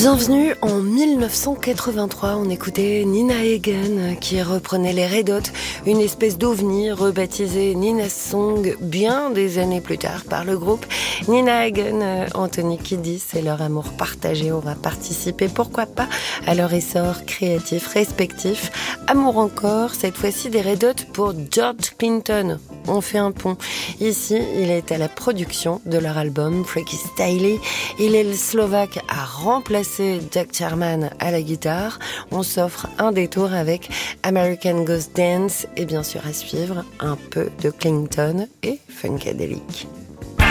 Bienvenue en 1983, on écoutait Nina Hagen qui reprenait les Red Hot, une espèce d'ovni rebaptisé Nina's Song bien des années plus tard par le groupe. Nina Hagen, Anthony Kiedis et leur amour partagé aura participé, pourquoi pas, à leur essor créatif respectif. Amour encore, cette fois-ci des Red Hot pour George Clinton. On fait un pont. Ici, il est à la production de leur album Freaky Styley. Il est le Slovaque à remplacer Jack Sherman à la guitare. On s'offre un détour avec American Ghost Dance et bien sûr à suivre un peu de Clinton et Funkadelic.